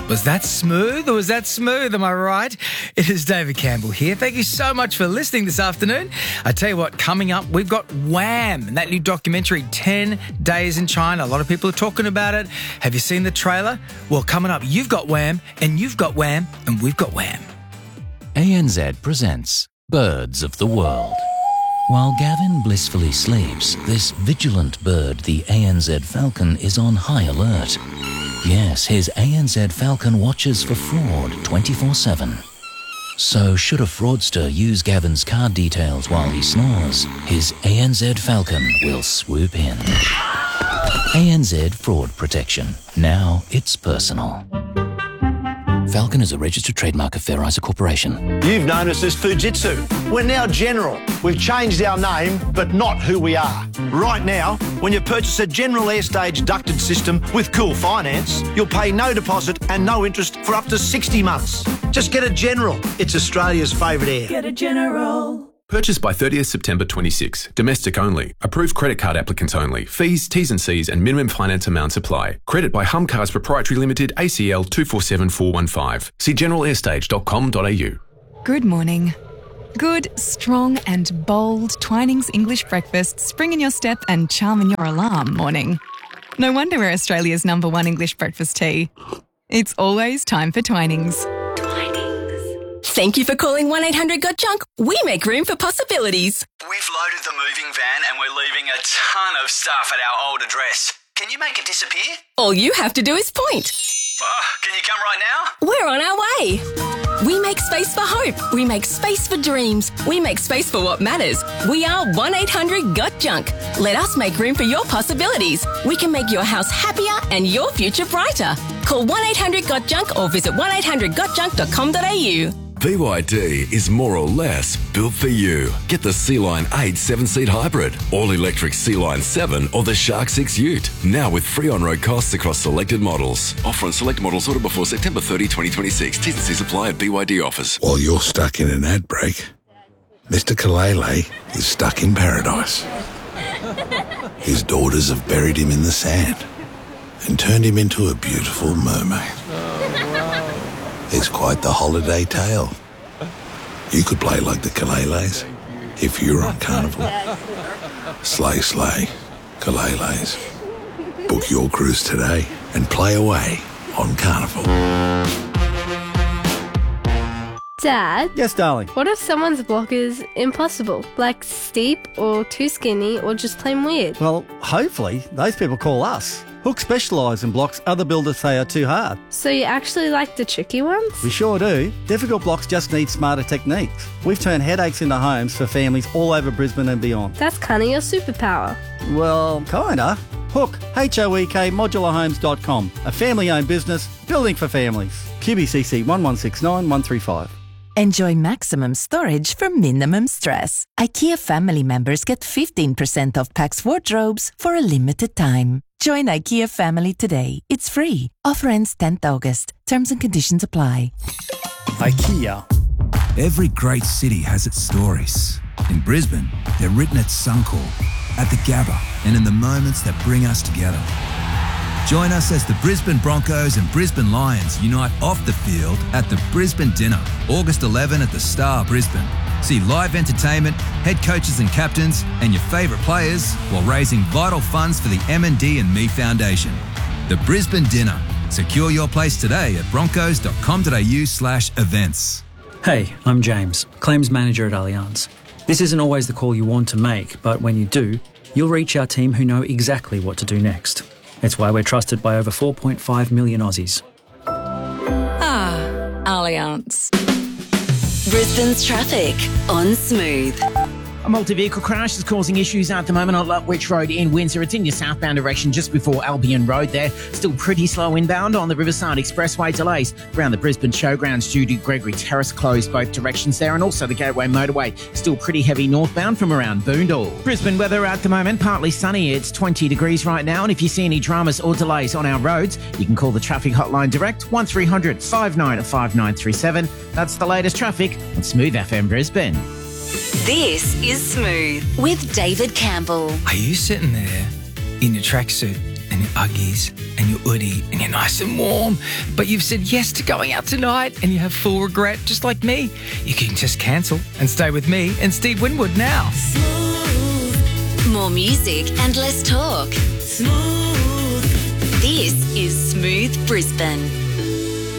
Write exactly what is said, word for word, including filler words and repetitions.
Was that smooth or was that smooth? Am I right? It is David Campbell here. Thank you so much for listening this afternoon. I tell you what, coming up, we've got Wham! And that new documentary, ten days in China. A lot of people are talking about it. Have you seen the trailer? Well, coming up, you've got Wham! And you've got Wham! And we've got Wham! A N Z presents Birds of the World. While Gavin blissfully sleeps, this vigilant bird, the A N Z falcon, is on high alert. Yes, his A N Z falcon watches for fraud twenty-four seven. So should a fraudster use Gavin's card details while he snores, his A N Z falcon will swoop in. A N Z Fraud Protection. Now it's personal. Falcon is a registered trademark of Fairizer Corporation. You've known us as Fujitsu. We're now General. We've changed our name, but not who we are. Right now, when you purchase a General Airstage ducted system with Cool Finance, you'll pay no deposit and no interest for up to sixty months. Just get a General. It's Australia's favourite air. Get a General. Purchased by thirtieth September twenty-six. Domestic only. Approved credit card applicants only. Fees, T's and C's and minimum finance amounts apply. Credit by Hum Cars Proprietary Limited, A C L two four seven four one five. See general airstage dot com dot a u. Good morning. Good, strong and bold Twinings English breakfast spring in your step and charm in your alarm morning. No wonder we're Australia's number one English breakfast tea. It's always time for Twinings. Thank you for calling one eight hundred got junk. We make room for possibilities. We've loaded the moving van and we're leaving a ton of stuff at our old address. Can you make it disappear? All you have to do is point. Oh, can you come right now? We're on our way. We make space for hope. We make space for dreams. We make space for what matters. We are one eight hundred got junk. Let us make room for your possibilities. We can make your house happier and your future brighter. Call one eight hundred got junk or visit one eight hundred got junk dot com dot a u. B Y D is more or less built for you. Get the Sea-Line eight seven-seat hybrid, all-electric Sea-Line seven or the Shark six Ute. Now with free on-road costs across selected models. Offer on select models ordered before September thirtieth, twenty twenty-six. T's and C's apply at B Y D offers. While you're stuck in an ad break, Mister Kalele is stuck in paradise. His daughters have buried him in the sand and turned him into a beautiful mermaid. It's quite the holiday tale. You could play like the Kaleles if you were on Carnival. Slay, slay, Kaleles. Book your cruise today and play away on Carnival. Dad? Yes, darling? What if someone's block is impossible? Like steep or too skinny or just plain weird? Well, hopefully those people call us. Hook specialise in blocks other builders say are too hard. So you actually like the tricky ones? We sure do. Difficult blocks just need smarter techniques. We've turned headaches into homes for families all over Brisbane and beyond. That's kind of your superpower. Well, kinda. Hook, H O E K, modular homes dot com. A family-owned business, building for families. Q B C C one one six nine one three five. Enjoy maximum storage for minimum stress. IKEA family members get fifteen percent off Pax wardrobes for a limited time. Join IKEA family today. It's free. Offer ends tenth August. Terms and conditions apply. IKEA. Every great city has its stories. In Brisbane, they're written at Suncorp, at the Gabba, and in the moments that bring us together. Join us as the Brisbane Broncos and Brisbane Lions unite off the field at the Brisbane Dinner, August eleventh at the Star, Brisbane. See live entertainment, head coaches and captains, and your favourite players while raising vital funds for the M and D and Me Foundation. The Brisbane Dinner. Secure your place today at broncos dot com dot a u slash events. Hey, I'm James, Claims Manager at Allianz. This isn't always the call you want to make, but when you do, you'll reach our team who know exactly what to do next. It's why we're trusted by over four point five million Aussies. Ah, Allianz. Brisbane's traffic on Smooth. A multi-vehicle crash is causing issues at the moment on Lutwich Road in Windsor. It's in your southbound direction just before Albion Road there. Still pretty slow inbound on the Riverside Expressway. Delays around the Brisbane Showgrounds due to Gregory Terrace closed both directions there, and also the Gateway Motorway. Still pretty heavy northbound from around Boondall. Brisbane weather at the moment, partly sunny. It's twenty degrees right now, and if you see any dramas or delays on our roads, you can call the traffic hotline direct one three hundred five nine five nine three seven. That's the latest traffic on Smooth F M Brisbane. This is Smooth with David Campbell. Are you sitting there in your tracksuit and your Uggies and your hoodie and you're nice and warm, but you've said yes to going out tonight and you have full regret, just like me. You can just cancel and stay with me and Steve Winwood now. More music and less talk. Smooth. This is Smooth Brisbane.